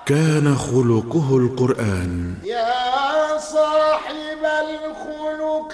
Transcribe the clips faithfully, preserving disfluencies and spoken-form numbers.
كان خلقه القرآن. يا صاحب الخلق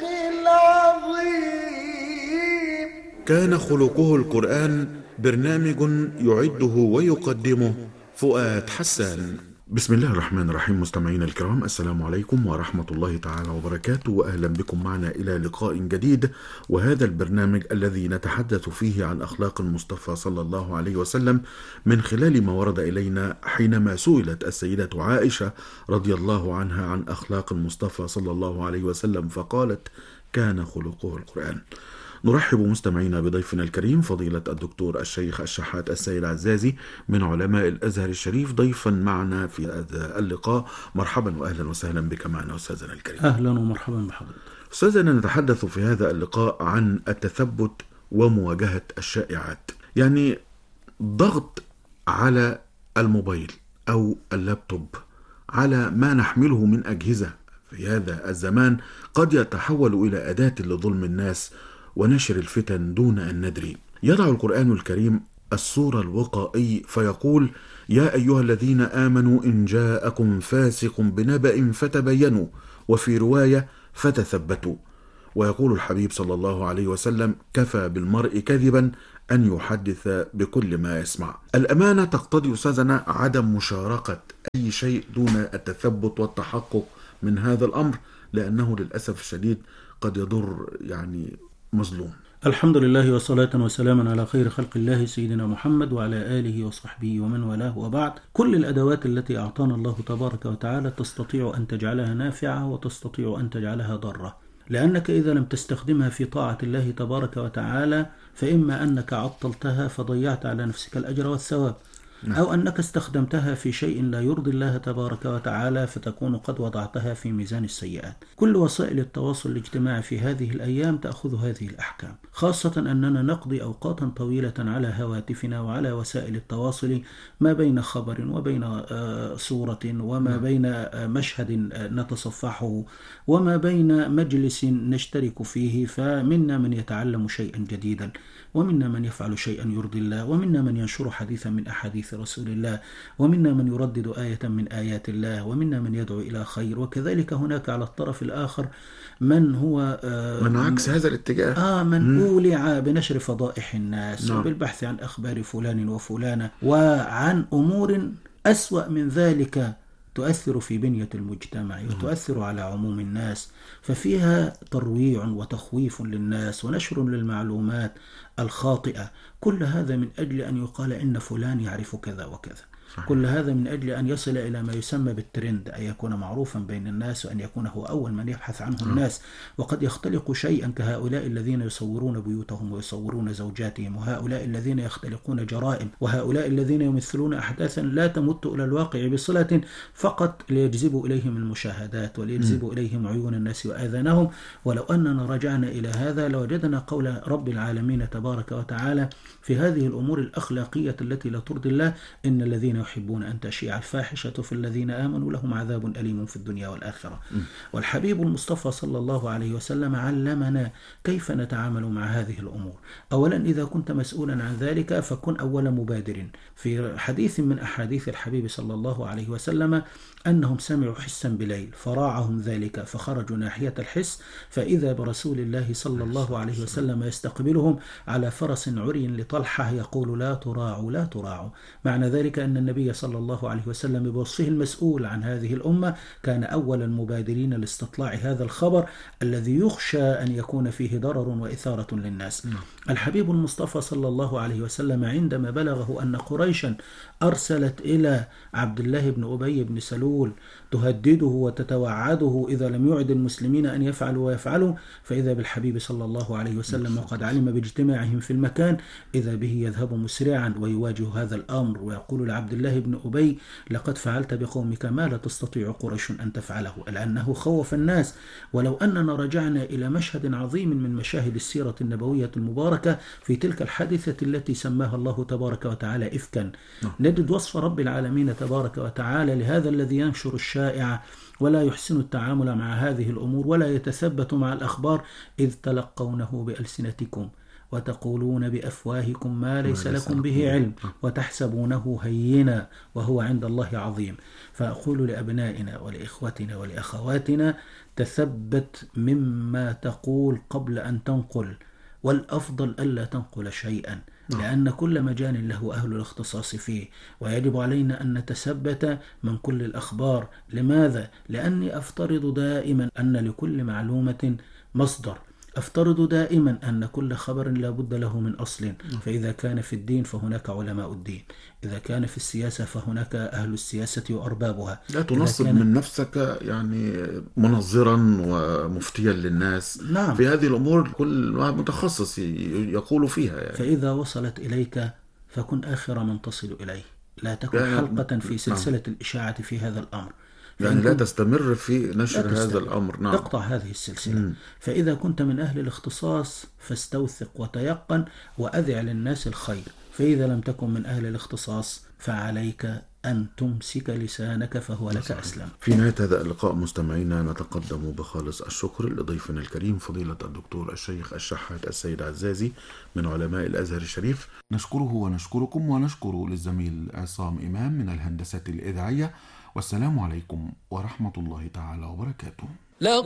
العظيم. كان خلقه القرآن برنامج يعده ويقدمه فؤاد حسان. بسم الله الرحمن الرحيم. مستمعينا الكرام، السلام عليكم ورحمة الله تعالى وبركاته، وأهلا بكم معنا إلى لقاء جديد، وهذا البرنامج الذي نتحدث فيه عن أخلاق المصطفى صلى الله عليه وسلم من خلال ما ورد إلينا حينما سئلت السيدة عائشة رضي الله عنها عن أخلاق المصطفى صلى الله عليه وسلم فقالت: كان خلقه القرآن. نرحب مستمعينا بضيفنا الكريم فضيلة الدكتور الشيخ الشحات السيد عزازي من علماء الأزهر الشريف، ضيفا معنا في هذا اللقاء. مرحبا وأهلا وسهلا بك معنا أستاذنا الكريم. أهلا ومرحبا بحضرتك. أستاذنا، نتحدث في هذا اللقاء عن التثبت ومواجهة الشائعات، يعني ضغط على الموبايل أو اللابتوب، على ما نحمله من أجهزة في هذا الزمان قد يتحول إلى أداة لظلم الناس ونشر الفتن دون أن ندري. يضع القرآن الكريم الصورة الوقائي فيقول: يا أيها الذين آمنوا إن جاءكم فاسق بنبأ فتبينوا، وفي رواية فتثبتوا. ويقول الحبيب صلى الله عليه وسلم: كفى بالمرء كذبا أن يحدث بكل ما يسمع. الأمانة تقتضي أستاذنا عدم مشاركة أي شيء دون التثبت والتحقق من هذا الأمر، لأنه للأسف الشديد قد يضر يعني مظلوم. الحمد لله والصلاة والسلام على خير خلق الله سيدنا محمد وعلى آله وصحبه ومن والاه، وبعد. كل الأدوات التي أعطانا الله تبارك وتعالى تستطيع أن تجعلها نافعة وتستطيع أن تجعلها ضارة، لأنك إذا لم تستخدمها في طاعة الله تبارك وتعالى فإما أنك عطلتها فضيعت على نفسك الأجر والثواب، أو أنك استخدمتها في شيء لا يرضي الله تبارك وتعالى فتكون قد وضعتها في ميزان السيئات. كل وسائل التواصل الاجتماعي في هذه الأيام تأخذ هذه الأحكام، خاصة أننا نقضي أوقاتا طويلة على هواتفنا وعلى وسائل التواصل، ما بين خبر وبين صورة وما بين مشهد نتصفحه وما بين مجلس نشترك فيه، فمنا من يتعلم شيئا جديدا، ومنا من يفعل شيئا يرضي الله، ومنا من ينشر حديثا من أحاديث رسول الله، ومنا من يردد آية من آيات الله، ومنا من يدعو إلى خير. وكذلك هناك على الطرف الآخر من هو آه من عكس هذا الاتجاه، آه من أولع بنشر فضائح الناس نعم. وبالبحث عن أخبار فلان وفلانة وعن أمور أسوأ من ذلك تؤثر في بنية المجتمع وتؤثر على عموم الناس، ففيها ترويع وتخويف للناس ونشر للمعلومات الخاطئة. كل هذا من أجل أن يقال إن فلان يعرف كذا وكذا. صحيح. كل هذا من أجل أن يصل إلى ما يسمى بالترند، أن يكون معروفا بين الناس وأن يكون هو أول من يبحث عنه الناس. وقد يختلق شيئا كهؤلاء الذين يصورون بيوتهم ويصورون زوجاتهم، وهؤلاء الذين يختلقون جرائم، وهؤلاء الذين يمثلون أحداثا لا تمت إلى الواقع بصلة، فقط ليجذبوا إليهم المشاهدات وليجذبوا إليهم عيون الناس وآذانهم. ولو أننا رجعنا إلى هذا لوجدنا قول رب العالمين تبارك وتعالى في هذه الأمور الأخلاقية التي لا ترضي الله: إن الذين يحبون أن تشيع الفاحشة في الذين آمنوا لهم عذاب أليم في الدنيا والآخرة. م. والحبيب المصطفى صلى الله عليه وسلم علمنا كيف نتعامل مع هذه الأمور. أولا، إذا كنت مسؤولا عن ذلك فكن أول مبادر. في حديث من أحاديث الحبيب صلى الله عليه وسلم أنهم سمعوا حسا بليل فراعهم ذلك فخرجوا ناحية الحس، فإذا برسول الله صلى الله عليه وسلم يستقبلهم على فرس عري لطلحة يقول: لا تراعوا لا تراعوا. معنى ذلك أن النبي صلى الله عليه وسلم بوصفه المسؤول عن هذه الأمة كان أول المبادرين لاستطلاع هذا الخبر الذي يخشى أن يكون فيه ضرر وإثارة للناس. م. الحبيب المصطفى صلى الله عليه وسلم عندما بلغه أن قريشا أرسلت إلى عبد الله بن أبي بن سلول تهدده وتتوعده إذا لم يعد المسلمين أن يفعلوا ويفعلوا، فإذا بالحبيب صلى الله عليه وسلم وقد علم باجتماعهم في المكان، إذا به يذهب مسرعا ويواجه هذا الأمر ويقول لعبد الله بن أبي: لقد فعلت بقومك ما لا تستطيع قريش أن تفعله، لأنه خوف الناس. ولو أننا رجعنا إلى مشهد عظيم من مشاهد السيرة النبوية المباركة في تلك الحادثة التي سماها الله تبارك وتعالى إفكا، نجد وصف رب العالمين تبارك وتعالى لهذا الذي ينشر الشائعة ولا يحسن التعامل مع هذه الأمور ولا يتثبت مع الأخبار: إذ تلقونه بألسنتكم وتقولون بأفواهكم ما ليس ليس لكم به علم وتحسبونه هينا وهو عند الله عظيم. فأقول لأبنائنا ولإخوتنا ولأخواتنا: تثبت مما تقول قبل أن تنقل، والأفضل ألا تنقل شيئا، لأن كل مجال له أهل الاختصاص فيه، ويجب علينا أن نتثبت من كل الأخبار. لماذا؟ لأني أفترض دائما أن لكل معلومة مصدر، أفترض دائما أن كل خبر لا بد له من أصل، فإذا كان في الدين فهناك علماء الدين، إذا كان في السياسة فهناك أهل السياسة وأربابها. لا تنصب كان... من نفسك يعني منظرا ومفتيا للناس. نعم. في هذه الأمور كل متخصص يقول فيها يعني. فإذا وصلت إليك فكن آخر من تصل إليه، لا تكن يعني حلقة في سلسلة نعم. الإشاعة في هذا الأمر، يعني لا تستمر في نشر هذا الأمر. نعم. اقطع هذه السلسلة. مم. فإذا كنت من أهل الاختصاص فاستوثق وتيقن وأذع للناس الخير، فإذا لم تكن من أهل الاختصاص فعليك أن تمسك لسانك فهو لك أسلم. في نهاية هذا اللقاء مستمعينا نتقدم بخالص الشكر لضيفنا الكريم فضيلة الدكتور الشيخ الشحات السيد عزازي من علماء الأزهر الشريف. نشكره ونشكركم ونشكر للزميل عصام إمام من الهندسة الإذاعية. والسلام عليكم ورحمة الله تعالى وبركاته.